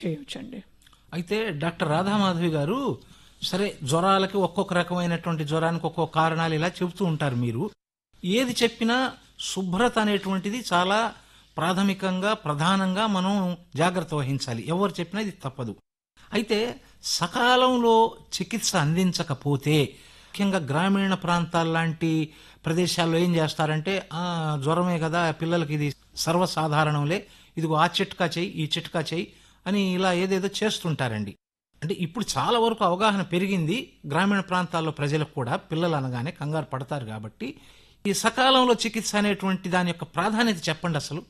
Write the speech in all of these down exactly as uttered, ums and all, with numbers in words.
చేయొచ్చండి. అయితే డాక్టర్ రాధామాధవి గారు, సరే జ్వరాలకి ఒక్కొక్క రకమైనటువంటి జ్వరానికి ఒక్కొక్క కారణాలు ఇలా చెబుతూ ఉంటారు మీరు. ఏది చెప్పినా శుభ్రత అనేటువంటిది చాలా ప్రాథమికంగా ప్రధానంగా మనం జాగ్రత్త వహించాలి. ఎవరు చెప్పినా ఇది తప్పదు. అయితే సకాలంలో చికిత్స అందించకపోతే, ముఖ్యంగా గ్రామీణ ప్రాంతాల లాంటి ప్రదేశాల్లో ఏం చేస్తారంటే, ఆ జ్వరమే కదా పిల్లలకి ఇది సర్వసాధారణంలే, ఇదిగో ఆ చిట్కా చెయ్యి ఈ చిట్కా చెయ్యి అని ఇలా ఏదేదో చేస్తుంటారండి. అంటే ఇప్పుడు చాలా వరకు అవగాహన పెరిగింది గ్రామీణ ప్రాంతాల్లో ప్రజలకు కూడా. పిల్లలు అనగానే కంగారు పడతారు కాబట్టి ఈ సకాలంలో చికిత్స అనేటువంటి దాని యొక్క ప్రాధాన్యత చెప్పండి అసలు.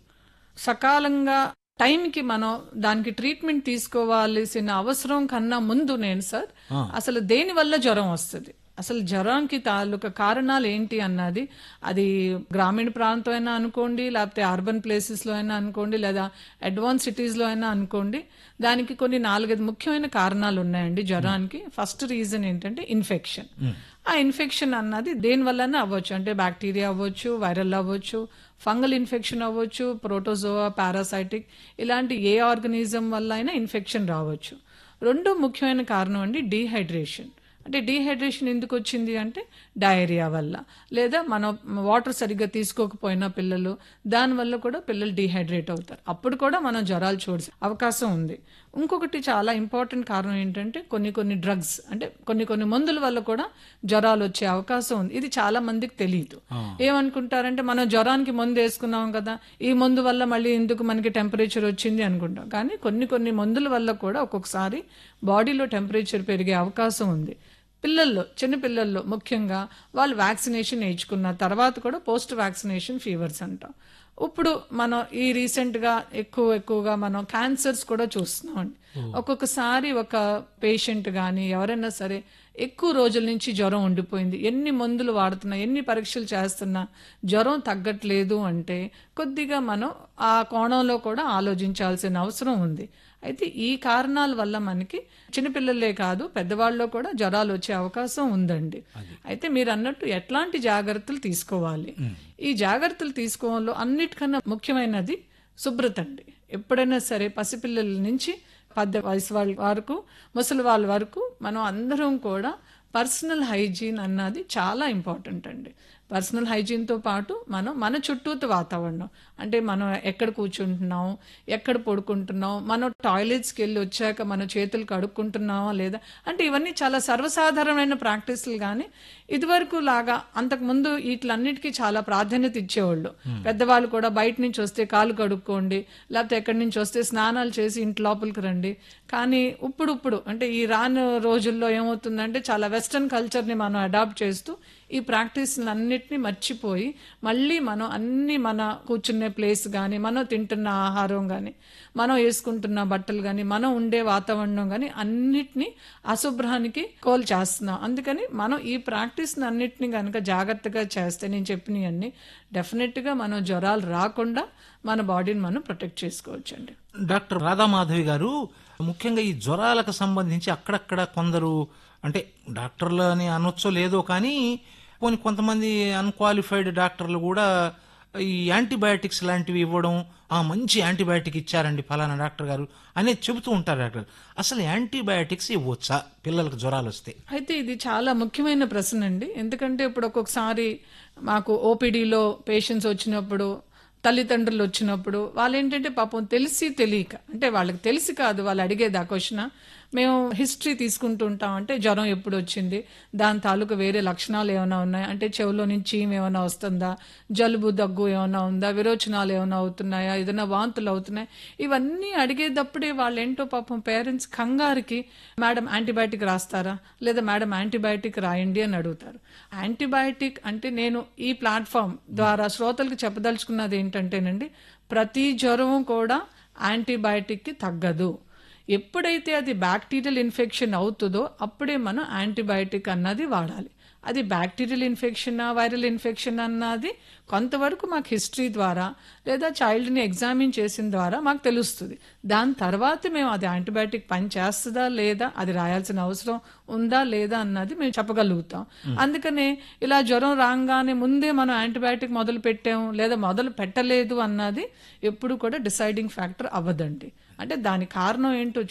సకాలంగా టైంకి మనం దానికి ట్రీట్మెంట్ తీసుకోవాల్సిన అవసరం కన్నా ముందు నేను సార్ అసలు దేని వల్ల జ్వరం వస్తుంది, అసలు జ్వరానికి తాలూకా కారణాలు ఏంటి అన్నది, అది గ్రామీణ ప్రాంతం అయినా అనుకోండి, లేకపోతే అర్బన్ ప్లేసెస్లో అయినా అనుకోండి, లేదా అడ్వాన్స్ సిటీస్లో అయినా అనుకోండి, దానికి కొన్ని నాలుగైదు ముఖ్యమైన కారణాలు ఉన్నాయండి జ్వరానికి. ఫస్ట్ రీజన్ ఏంటంటే ఇన్ఫెక్షన్. ఆ ఇన్ఫెక్షన్ అన్నది దేని వల్లనే అవ్వచ్చు, అంటే బ్యాక్టీరియా అవ్వచ్చు, వైరల్ అవ్వచ్చు, ఫంగల్ ఇన్ఫెక్షన్ అవ్వచ్చు, ప్రోటోజోవా, పారాసైటిక్, ఇలాంటి ఏ ఆర్గనిజం వల్ల అయినా ఇన్ఫెక్షన్ రావచ్చు. రెండో ముఖ్యమైన కారణం అండి డీహైడ్రేషన్. అంటే డీహైడ్రేషన్ ఎందుకు వచ్చింది అంటే డయేరియా వల్ల, లేదా మనం వాటర్ సరిగ్గా తీసుకోకపోయినా పిల్లలు, దానివల్ల కూడా పిల్లలు డీహైడ్రేట్ అవుతారు. అప్పుడు కూడా మనం జ్వరాలు చూడే అవకాశం ఉంది. ఇంకొకటి చాలా ఇంపార్టెంట్ కారణం ఏంటంటే కొన్ని కొన్ని డ్రగ్స్, అంటే కొన్ని కొన్ని మందుల వల్ల కూడా జ్వరాలు వచ్చే అవకాశం ఉంది. ఇది చాలా మందికి తెలియదు. ఏమనుకుంటారంటే మనం జ్వరానికి మందు వేసుకున్నాం కదా, ఈ మందు వల్ల మళ్ళీ ఎందుకు మనకి టెంపరేచర్ వచ్చింది అనుకుంటాం. కానీ కొన్ని కొన్ని మందుల వల్ల కూడా ఒక్కొక్కసారి బాడీలో టెంపరేచర్ పెరిగే అవకాశం ఉంది. పిల్లల్లో, చిన్న పిల్లల్లో ముఖ్యంగా వాళ్ళు వ్యాక్సినేషన్ వేయించుకున్న తర్వాత కూడా పోస్ట్ వ్యాక్సినేషన్ ఫీవర్స్ అంటాం. ఇప్పుడు మనం ఈ రీసెంట్గా ఎక్కువ ఎక్కువగా మనం క్యాన్సర్స్ కూడా చూస్తున్నామండి. ఒక్కొక్కసారి ఒక పేషెంట్ కానీ ఎవరైనా సరే ఎక్కువ రోజుల నుంచి జ్వరం ఉండిపోయింది, ఎన్ని మందులు వాడుతున్నా, ఎన్ని పరీక్షలు చేస్తున్నా జ్వరం తగ్గట్లేదు అంటే కొద్దిగా మనం ఆ కోణంలో కూడా ఆలోచించాల్సిన అవసరం ఉంది. అయితే ఈ కారణాల వల్ల మనకి చిన్నపిల్లలే కాదు పెద్దవాళ్ళలో కూడా జ్వరాలు వచ్చే అవకాశం ఉందండి. అయితే మీరు అన్నట్టు ఎట్లాంటి జాగ్రత్తలు తీసుకోవాలి, ఈ జాగ్రత్తలు తీసుకోవడంలో అన్నిటికన్నా ముఖ్యమైనది శుభ్రత అండి. ఎప్పుడైనా సరే పసిపిల్లల నుంచి పెద్ద వయసు వాళ్ళ వరకు, ముసలి వాళ్ళ వరకు మనం అందరం కూడా పర్సనల్ హైజీన్ అన్నది చాలా ఇంపార్టెంట్ అండి. పర్సనల్ హైజీన్తో పాటు మనం మన చుట్టూత వాతావరణం, అంటే మనం ఎక్కడ కూర్చుంటున్నాం, ఎక్కడ పడుకుంటున్నాం, మనం టాయిలెట్స్కి వెళ్ళి వచ్చాక మన చేతులు కడుక్కుంటున్నామా లేదా, అంటే ఇవన్నీ చాలా సర్వసాధారణమైన ప్రాక్టీసులు. కానీ ఇదివరకు లాగా అంతకుముందు వీటిలన్నిటికీ చాలా ప్రాధాన్యత ఇచ్చేవాళ్ళు. పెద్దవాళ్ళు కూడా బయట నుంచి వస్తే కాలు కడుక్కోండి, లేకపోతే ఎక్కడి నుంచి వస్తే స్నానాలు చేసి ఇంటి లోపలికి రండి. కానీ ఇప్పుడు ఇప్పుడు అంటే ఈ రాను రోజుల్లో ఏమవుతుందంటే చాలా వెస్టర్న్ కల్చర్ని మనం అడాప్ట్ చేస్తూ ఈ ప్రాక్టీస్లు అన్నిటినీ మర్చిపోయి మళ్ళీ మనం అన్ని మన కూర్చునే ప్లేస్ కానీ, మనం తింటున్న ఆహారం కానీ, మనం వేసుకుంటున్న బట్టలు కానీ, మనం ఉండే వాతావరణం కానీ అన్నిటినీ అశుభ్రానికి కోల్ చేస్తున్నాం. అందుకని మనం ఈ ప్రాక్టీస్ని అన్నిటినీ కనుక జాగ్రత్తగా చేస్తే నేను చెప్పినవన్నీ డెఫినెట్గా మనం జ్వరాలు రాకుండా మన బాడీని మనం ప్రొటెక్ట్ చేసుకోవచ్చండి. డాక్టర్ రాధామాధవి గారు, ముఖ్యంగా ఈ జ్వరాలకు సంబంధించి అక్కడక్కడ కొందరు, అంటే డాక్టర్లు అని అనొచ్చో లేదో కానీ కొన్ని కొంతమంది అన్క్వాలిఫైడ్ డాక్టర్లు కూడా ఈ యాంటీబయాటిక్స్ లాంటివి ఇవ్వడం, ఆ మంచి యాంటీబయాటిక్ ఇచ్చారండి ఫలానా డాక్టర్ గారు అనేది చెబుతూ ఉంటారు డాక్టర్. అసలు యాంటీబయాటిక్స్ ఇవ్వచ్చా పిల్లలకు జ్వరాలు వస్తే? అయితే ఇది చాలా ముఖ్యమైన ప్రశ్న అండి. ఎందుకంటే ఇప్పుడు ఒక్కొక్కసారి మాకు ఓపీడీలో పేషెంట్స్ వచ్చినప్పుడు, తల్లిదండ్రులు వచ్చినప్పుడు వాళ్ళు ఏంటంటే పాపం తెలిసి తెలియక, అంటే వాళ్ళకి తెలిసి కాదు వాళ్ళు అడిగేది ఆ క్వశ్చన్, మేము హిస్టరీ తీసుకుంటూ ఉంటాం. అంటే జ్వరం ఎప్పుడు వచ్చింది, దాని తాలూకు వేరే లక్షణాలు ఏమైనా ఉన్నాయి, అంటే చెవిలో నుంచి చీమ్ ఏమైనా వస్తుందా, జలుబు దగ్గు ఏమైనా ఉందా, విరోచనాలు ఏమైనా అవుతున్నాయా, ఏదైనా వాంతులు అవుతున్నాయి, ఇవన్నీ అడిగేటప్పుడే వాళ్ళు ఏంటో పాపం పేరెంట్స్ కంగారుకి మేడం యాంటీబయాటిక్ రాస్తారా, లేదా మేడం యాంటీబయాటిక్ రాయండి అని అడుగుతారు. యాంటీబయాటిక్ అంటే నేను ఈ ప్లాట్ఫామ్ ద్వారా శ్రోతలకు చెప్పదలుచుకున్నది ఏంటంటేనండి, ప్రతి జ్వరం కూడా యాంటీబయాటిక్కి తగ్గదు. ఎప్పుడైతే అది బ్యాక్టీరియల్ ఇన్ఫెక్షన్ అవుతుందో అప్పుడే మనం యాంటీబయాటిక్ అన్నది వాడాలి. అది బ్యాక్టీరియల్ ఇన్ఫెక్షన్ వైరల్ ఇన్ఫెక్షన్ అన్నది కొంతవరకు మాకు హిస్టరీ ద్వారా లేదా చైల్డ్ని ఎగ్జామిన్ చేసిన ద్వారా మాకు తెలుస్తుంది. దాని తర్వాత మేము అది యాంటీబయాటిక్ పని చేస్తుందా లేదా, అది రాయాల్సిన అవసరం ఉందా లేదా అన్నది మేము చెప్పగలుగుతాం. అందుకనే ఇలా జ్వరం రాగానే ముందే మనం యాంటీబయాటిక్ మొదలు పెట్టాము లేదా మొదలు పెట్టలేదు అన్నది ఎప్పుడు కూడా డిసైడింగ్ ఫ్యాక్టర్ అవ్వదండి. అంటే దాని కారణం ఏంటో